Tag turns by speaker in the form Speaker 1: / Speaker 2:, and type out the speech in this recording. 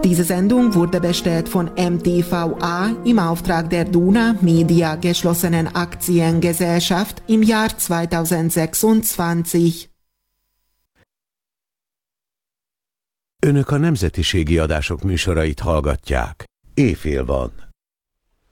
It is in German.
Speaker 1: Diese Sendung wurde bestellt von MTVA im Auftrag der Duna Media geschlossenen Aktiengesellschaft im Jahr 2026.
Speaker 2: Önök a nemzetiségi adások műsorait hallgatják. Éjfél van.